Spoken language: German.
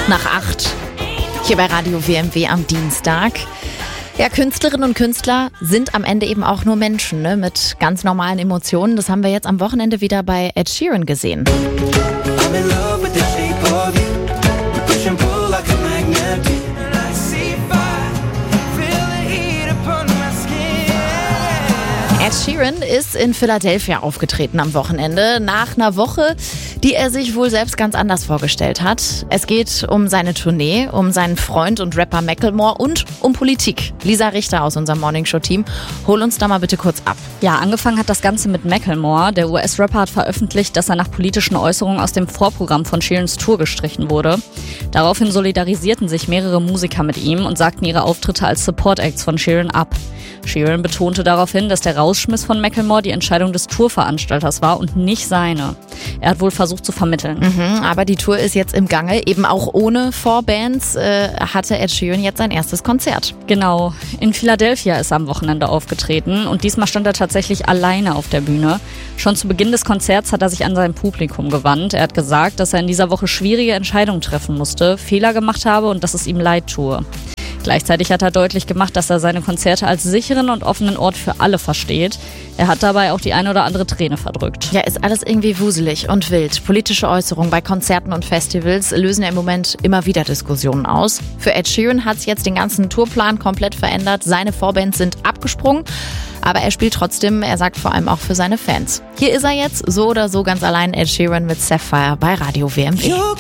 nach 8 hier bei Radio WMW am Dienstag. Ja, Künstlerinnen und Künstler sind am Ende eben auch nur Menschen, ne, mit ganz normalen Emotionen. Das haben wir jetzt am Wochenende wieder bei Ed Sheeran gesehen. Ed Sheeran ist in Philadelphia aufgetreten am Wochenende, nach einer Woche, die er sich wohl selbst ganz anders vorgestellt hat. Es geht um seine Tournee, um seinen Freund und Rapper Macklemore und um Politik. Lisa Richter aus unserem Morningshow-Team, hol uns da mal bitte kurz ab. Ja, angefangen hat das Ganze mit Macklemore. Der US-Rapper hat veröffentlicht, dass er nach politischen Äußerungen aus dem Vorprogramm von Sheerans Tour gestrichen wurde. Daraufhin solidarisierten sich mehrere Musiker mit ihm und sagten ihre Auftritte als Support-Acts von Sheeran ab. Sheeran betonte daraufhin, dass der Rausschmiss von Macklemore die Entscheidung des Tourveranstalters war und nicht seine. Er hat wohl versucht zu vermitteln. Aber die Tour ist jetzt im Gange. Eben auch ohne Vorbands hatte Ed Sheeran jetzt sein erstes Konzert. Genau. In Philadelphia ist er am Wochenende aufgetreten und diesmal stand er tatsächlich alleine auf der Bühne. Schon zu Beginn des Konzerts hat er sich an sein Publikum gewandt. Er hat gesagt, dass er in dieser Woche schwierige Entscheidungen treffen musste, Fehler gemacht habe und dass es ihm leid tue. Gleichzeitig hat er deutlich gemacht, dass er seine Konzerte als sicheren und offenen Ort für alle versteht. Er hat dabei auch die eine oder andere Träne verdrückt. Ja, ist alles irgendwie wuselig und wild. Politische Äußerungen bei Konzerten und Festivals lösen ja im Moment immer wieder Diskussionen aus. Für Ed Sheeran hat es jetzt den ganzen Tourplan komplett verändert. Seine Vorbands sind abgesprungen. Aber er spielt trotzdem, er sagt vor allem auch für seine Fans. Hier ist er jetzt so oder so ganz allein, Ed Sheeran mit Sapphire bei Radio WMW.